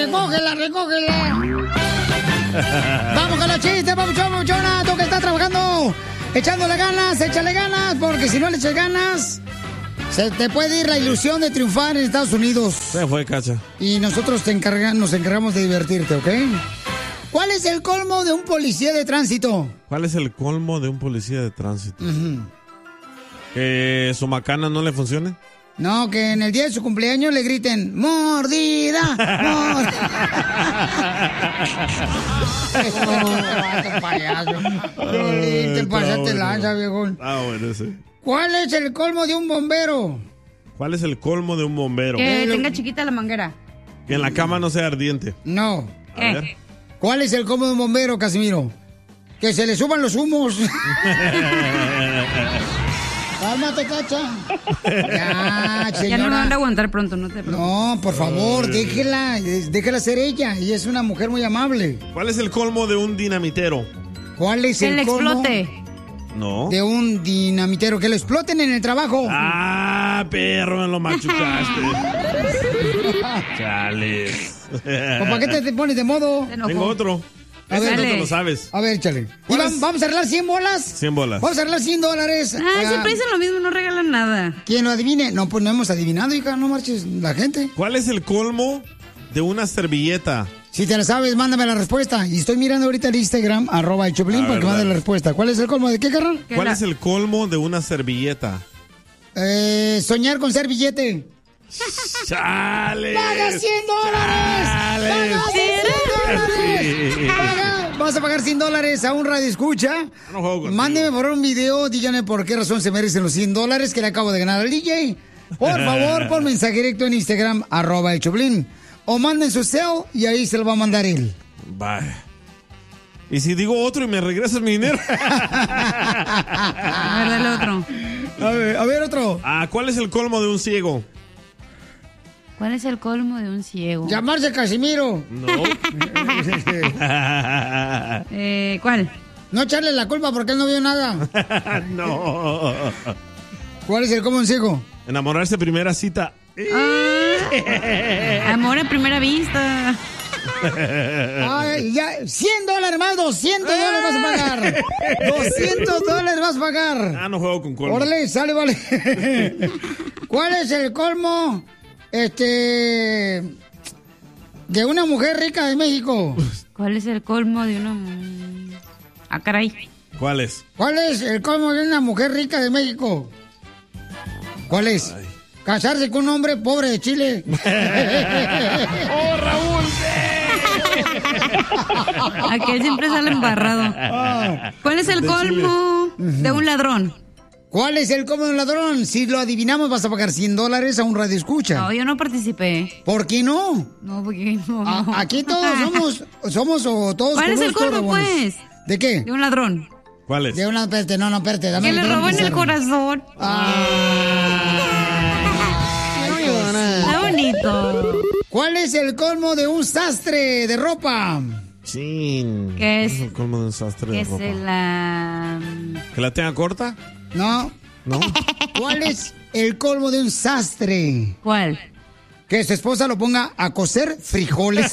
recógela, recógela. Vamos con los chistes, papuchona. Tú que estás trabajando, echándole ganas, échale ganas, porque si no le echas ganas, se te puede ir la ilusión de triunfar en Estados Unidos. Se fue, Cacha. Y nosotros nos encargamos de divertirte, ¿ok? ¿Cuál es el colmo de un policía de tránsito? ¿Cuál es el colmo de un policía de tránsito? ¿Que su macana no le funcione? No, que en el día de su cumpleaños le griten ¡Mordida! ¡Mordida! Payaso. Te pasaste lanza, viejón. Ah, bueno, sí. ¿Cuál es el colmo de un bombero? ¿Cuál es el colmo de un bombero? Que tenga chiquita la manguera. Que en la cama no sea ardiente. No. A ver. ¿Cuál es el colmo de un bombero, Casimiro? Que se le suban los humos. Cálmate, Cacha. Ya, señora. Ya no me van a aguantar pronto, no te preocupes. No, por favor, déjela ser ella. Ella es una mujer muy amable. ¿Cuál es el colmo de un dinamitero? ¿Cuál es el colmo? Que le explote. No. De un dinamitero, que lo exploten en el trabajo. Ah, perro, me lo machucaste. Chales. ¿Para qué te pones de modo? Tengo otro. A ver, no te lo sabes. A ver, échale. ¿Y vamos a arreglar 100 bolas? 100 bolas. Vamos a arreglar $100. Siempre dicen lo mismo, no regalan nada. ¿Quién lo adivine? No, pues no hemos adivinado, hija, no marches la gente. ¿Cuál es el colmo de una servilleta? Si te la sabes, mándame la respuesta. Y estoy mirando ahorita el Instagram, @el Choplin, para que mande la respuesta. ¿Cuál es el colmo de qué, carnal? ¿Cuál es el colmo de una servilleta? Soñar con ser billete. ¡Chale! ¡Paga $100! ¡Paga $100! Vas a pagar $100 a un radio escucha. Mándeme por un video, díganme por qué razón se merecen los $100 que le acabo de ganar al DJ. Por favor, por mensaje directo en Instagram, @el Choplin. O manden su cel y ahí se lo va a mandar él. Bye. ¿Y si digo otro y me regresas mi dinero? A ver, dale otro. A ver, otro. ¿Cuál es el colmo de un ciego? ¿Cuál es el colmo de un ciego? Llamarse Casimiro. No. ¿Cuál? No echarle la culpa porque él no vio nada. No. ¿Cuál es el colmo de un ciego? Enamorarse primera cita. Amor a primera vista. Ay, ya, $100 más, $200 vas a pagar. $200 vas a pagar. No juego con colmo. Órale, sale, vale. ¿Cuál es el colmo? De una mujer rica de México. ¿Cuál es el colmo de una... caray. ¿Cuál es? ¿Cuál es el colmo de una mujer rica de México? ¿Cuál es? Ay. Casarse con un hombre pobre de Chile. ¡Oh, Raúl! Aquel siempre sale embarrado. ¿Cuál es el colmo de un ladrón? ¿Cuál es el colmo de un ladrón? Si lo adivinamos vas a pagar $100 a un radio escucha. No, yo no participé. ¿Por qué no? No, porque no. Aquí todos somos o todos. ¿Cuál es el colmo, rabones. pues? ¿De qué? De un ladrón. ¿Cuál es? De una, espérate, no, espérate. Dame Que le roban el corazón. Está bonito. ¿Cuál es el colmo de un sastre de ropa? Chin. ¿Qué es? El colmo de un sastre de Que ropa. se la... ¿Que la tenga corta? No. ¿No? ¿Cuál es el colmo de un sastre? ¿Cuál? Que su esposa lo ponga a cocer frijoles.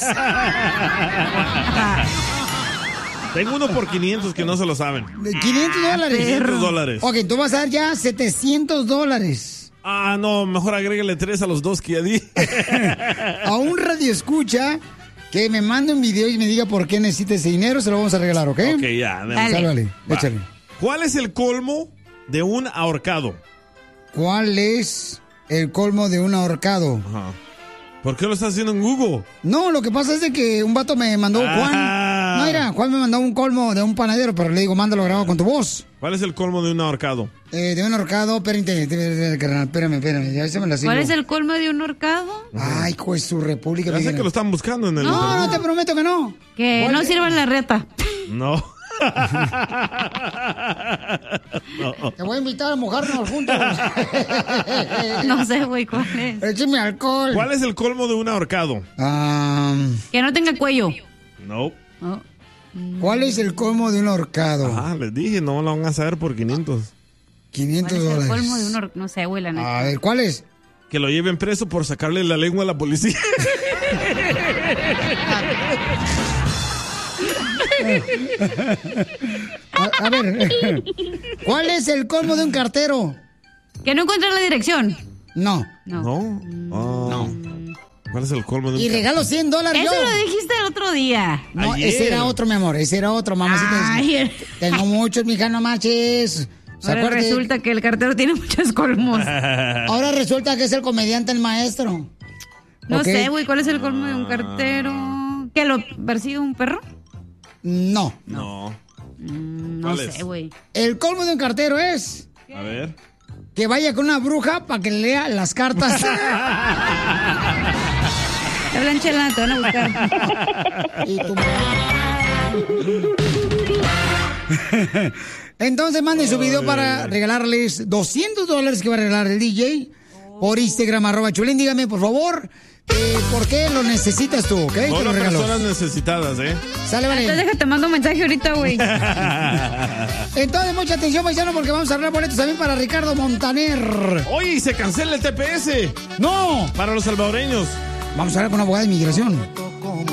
Tengo uno por 500 que no se lo saben. $500. $500. Ok, tú vas a dar ya $700. No, mejor agrégale 3 a los 2 que ya di. A un radio escucha que me mande un video y me diga por qué necesita ese dinero, se lo vamos a regalar, ¿ok? Ok, ya. Sálvale, échale. ¿Cuál es el colmo de un ahorcado? ¿Cuál es el colmo de un ahorcado? Ajá. ¿Por qué lo estás haciendo en Google? No, lo que pasa es de que un vato me mandó, Juan. No, mira, Juan me mandó un colmo de un panadero, pero le digo, mándalo grabado con tu voz. ¿Cuál es el colmo de un ahorcado? De un ahorcado, espérame, ya se me la sigo. ¿Cuál es el colmo de un ahorcado? Ay, pues su república. Ya sé que lo están buscando en el internet. No te prometo que no. Que no sirva la reta. No. Te voy a invitar a mojarnos juntos. No sé, güey, ¿cuál es? Écheme alcohol. ¿Cuál es el colmo de un ahorcado? Que no tenga cuello. No. Oh. ¿Cuál es el colmo de un ahorcado? Les dije, no lo van a saber por 500. $500. ¿Cuál es el colmo de un ahorcado? No sé, güey, la neta. A ver, ¿cuál es? Que lo lleven preso por sacarle la lengua a la policía. A ver, ¿cuál es el colmo de un cartero? Que no encuentra la dirección. No. ¿No? No. ¿Cuál es el colmo de un Y regalo $100 yo. Eso lo dijiste el otro día. No, Ayer. ese era otro, mi amor. Ese era otro, mamacita. Ay. Tengo muchos, mija, no manches. Ahora resulta que el cartero tiene muchos colmos. Ahora resulta que es el comediante, el maestro. No ¿Ok? sé, güey, ¿cuál es el colmo de un cartero? ¿Que lo persigue un perro? No. No. No ¿Cuál sé, es? güey. El colmo de un cartero es A ver. que vaya con una bruja para que le lea las cartas. Te hablan, Chela, te van a buscar. Y tu Entonces manden su video para regalarles $200 que va a regalar el DJ por Instagram, @Chulín. Dígame, por favor, ¿por qué lo necesitas tú? ¿Ok? Te lo Todas regalo. personas necesitadas, ¿eh? Sale, vale. Entonces déjate, mando un mensaje ahorita, güey. Entonces, mucha atención, paisano, porque vamos a arreglar boletos también para Ricardo Montaner. Oye, y se cancela el TPS ¡No! para los salvadoreños. Vamos a hablar con una abogada de inmigración.